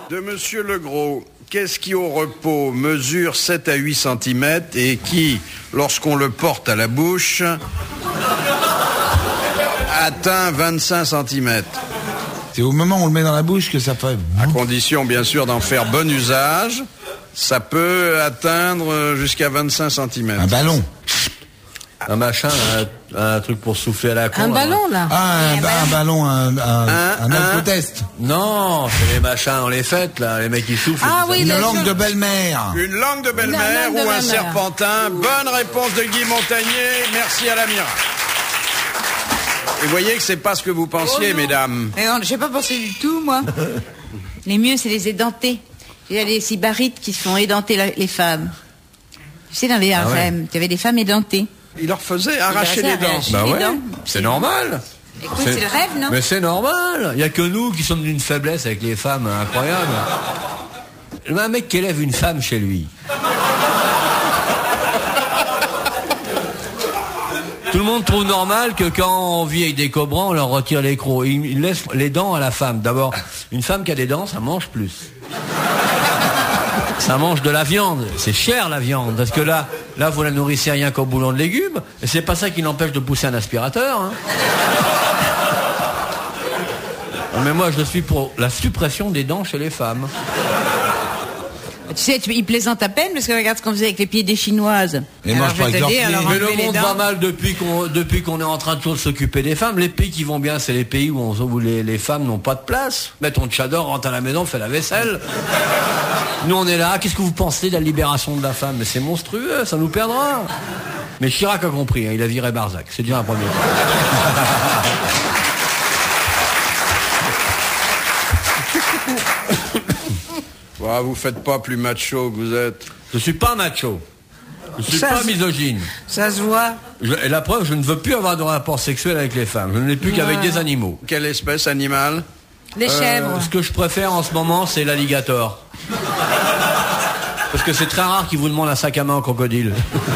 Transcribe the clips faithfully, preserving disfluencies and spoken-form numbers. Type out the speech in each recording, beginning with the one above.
De Monsieur Legros, qu'est-ce qui au repos mesure sept à huit centimètres et qui, lorsqu'on le porte à la bouche, atteint vingt-cinq centimètres? C'est au moment où on le met dans la bouche que ça fait... À condition, bien sûr, d'en faire bon usage, ça peut atteindre jusqu'à vingt-cinq centimètres. Un ballon. Un machin, un, un truc pour souffler à la con. Un ballon, là. Ah, un, ba- un ballon, un, un, Un, un un. alcotest. Non, c'est les machins dans les fêtes, là, les mecs qui soufflent. Ah tout ça. oui, Une les langue choses- de belle-mère. Une langue de belle-mère Une langue de ou un belle-mère. serpentin. Bonne réponse de Guy Montagnier. Merci à l'amiral. Et vous voyez que c'est pas ce que vous pensiez, Oh non. mesdames. Mais on- j'ai pas pensé du tout, moi. Les mieux, c'est les édentés. Il y a les sybarites qui se font édenter la- les femmes. Tu sais, dans les harems, tu avais des femmes édentées. Il leur faisait arracher les dents. arracher Bah les ouais, dents. c'est normal. Écoute, c'est le rêve, non? Mais c'est normal. Il y a que nous qui sommes d'une faiblesse avec les femmes incroyable. Un mec qui élève une femme chez lui. Tout le monde trouve normal que quand on vit avec des cobras, on leur retire les crocs. Il, il laisse les dents à la femme. D'abord, une femme qui a des dents, ça mange plus. Ça mange de la viande. C'est cher la viande. Parce que là, là, vous la nourrissez rien qu'au bouillon de légumes. Et c'est pas ça qui l'empêche de pousser un aspirateur. Hein. Mais moi, je suis pour la suppression des dents chez les femmes. Tu sais, tu, ils plaisantent à peine parce que regarde ce qu'on faisait avec les pieds des Chinoises. Et Alors, mange je pas vais avec te leurs dire, pieds. alors, Mais enlever le les monde dents. va mal depuis qu'on depuis qu'on est en train de toujours s'occuper des femmes. Les pays qui vont bien, c'est les pays où, on, où les, les femmes n'ont pas de place. Mais ton tchador rentre à la maison, fait la vaisselle. Nous, on est là. Qu'est-ce que vous pensez de la libération de la femme? Mais c'est monstrueux, ça nous perdra. Mais Chirac a compris, hein, il a viré Barzac. C'est déjà un premier pas. Ah, vous faites pas plus macho que vous êtes. Je suis pas macho. Je suis Ça pas se- misogyne. Ça se voit. Je- et la preuve, je ne veux plus avoir de rapport sexuel avec les femmes. Je ne l'ai plus qu'avec des animaux. Quelle espèce animale? Les chèvres. Euh, ce que je préfère en ce moment, c'est l'alligator. Parce que c'est très rare qu'ils vous demandent un sac à main au crocodile.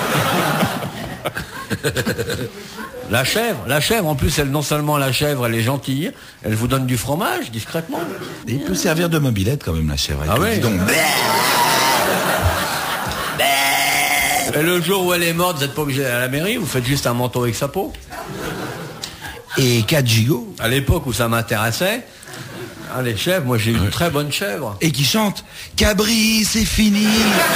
La chèvre, la chèvre, en plus, elle, non seulement la chèvre, elle est gentille, elle vous donne du fromage, discrètement. Et il peut servir de mobilette quand même, la chèvre. Ah ouais. Dis donc. Et le jour où elle est morte, vous n'êtes pas obligé d'aller à la mairie, vous faites juste un manteau avec sa peau. Et quatre gigots. À l'époque où ça m'intéressait, ah, les chèvres, moi j'ai eu une très bonne chèvre. Et qui chante Cabri, c'est fini.